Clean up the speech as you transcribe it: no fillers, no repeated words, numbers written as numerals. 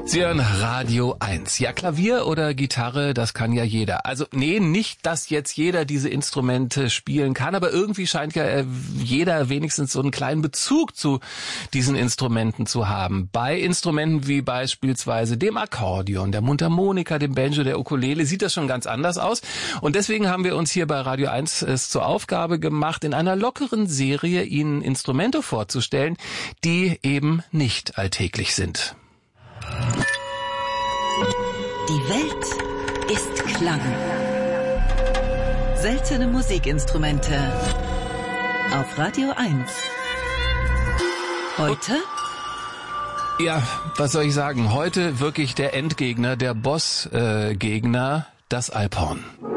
Sie hören Radio 1. Ja, Klavier oder Gitarre, das kann ja jeder. Also nee, nicht, dass jetzt jeder diese Instrumente spielen kann, aber irgendwie scheint ja jeder wenigstens so einen kleinen Bezug zu diesen Instrumenten zu haben. Bei Instrumenten wie beispielsweise dem Akkordeon, der Mundharmonika, dem Banjo, der Ukulele sieht das schon ganz anders aus. Und deswegen haben wir uns hier bei Radio 1 es zur Aufgabe gemacht, in einer lockeren Serie Ihnen Instrumente vorzustellen, die eben nicht alltäglich sind. Die Welt ist Klang. Seltene Musikinstrumente auf Radio 1. Heute? Ja, was soll ich sagen? Heute wirklich der Endgegner, der Bossgegner, das Alphorn.